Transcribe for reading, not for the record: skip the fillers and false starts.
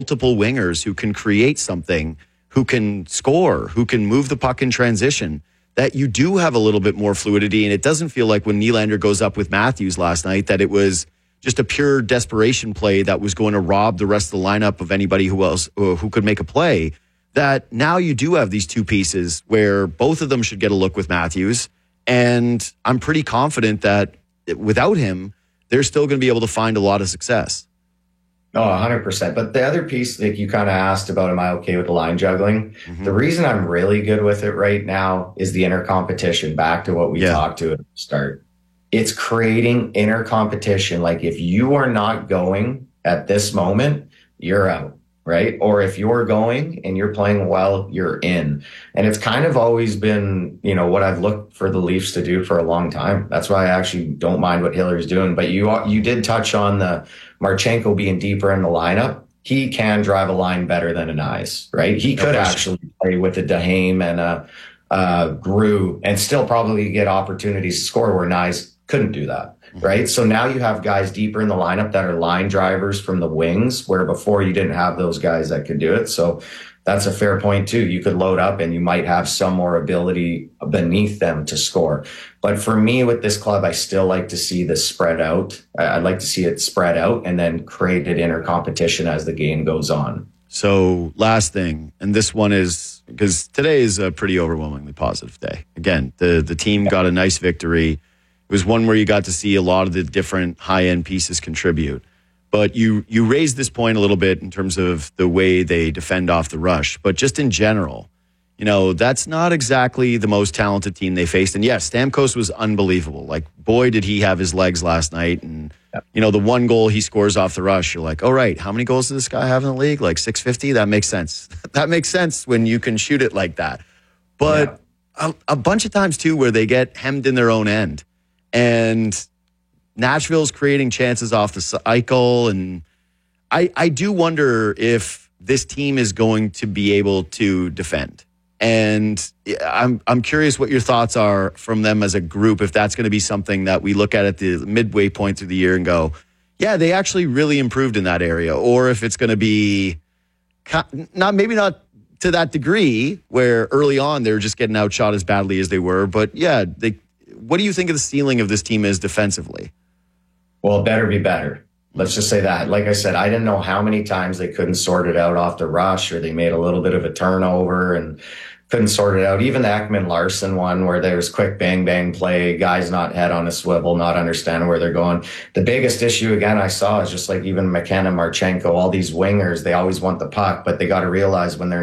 multiple wingers who can create something, who can score, who can move the puck in transition, that you do have a little bit more fluidity. And it doesn't feel like when Nylander goes up with Matthews last night that it was just a pure desperation play that was going to rob the rest of the lineup of anybody who could make a play. That now you do have these two pieces where both of them should get a look with Matthews. And I'm pretty confident that without him, they're still going to be able to find a lot of success. Oh, 100%. But the other piece, like you kind of asked about, am I okay with the line juggling? Mm-hmm. The reason I'm really good with it right now is the inner competition. Back to what we talked to at the start. It's creating inner competition. Like if you are not going at this moment, you're out, right? Or if you're going and you're playing well, you're in. And it's kind of always been, what I've looked for the Leafs to do for a long time. That's why I actually don't mind what Hiller's doing. But you did touch on the Marchenko being deeper in the lineup. He can drive a line better than an Eyes, right? He could actually play with a Dehame and a Grew and still probably get opportunities to score where Nyes couldn't do that, right? So now you have guys deeper in the lineup that are line drivers from the wings, where before you didn't have those guys that could do it. So that's a fair point too. You could load up and you might have some more ability beneath them to score. But for me with this club, I still like to see this spread out. I'd like to see it spread out and then created inner competition as the game goes on. So last thing, and this one is because today is a pretty overwhelmingly positive day. Again, the team got a nice victory. It was one where you got to see a lot of the different high-end pieces contribute. But you raised this point a little bit in terms of the way they defend off the rush. But just in general, that's not exactly the most talented team they faced. And yes, Stamkos was unbelievable. Like, boy, did he have his legs last night. And, the one goal he scores off the rush, you're like, oh, right, how many goals does this guy have in the league? Like 650? That makes sense. That makes sense when you can shoot it like that. But a bunch of times, too, where they get hemmed in their own end. And Nashville's creating chances off the cycle. And I do wonder if this team is going to be able to defend. And I'm curious what your thoughts are from them as a group, if that's going to be something that we look at the midway point through the year and go, yeah, they actually really improved in that area. Or if it's going to be maybe not to that degree where early on they're just getting outshot as badly as they were. But yeah, what do you think of the ceiling of this team is defensively? Well, it better be better. Let's just say that. Like I said, I didn't know how many times they couldn't sort it out off the rush, or they made a little bit of a turnover and couldn't sort it out. Even the Ekman-Larsson one where there's quick bang, bang play, guys not head on a swivel, not understanding where they're going. The biggest issue, again, I saw is just like even McKenna, Marchenko, all these wingers, they always want the puck, but they got to realize when they're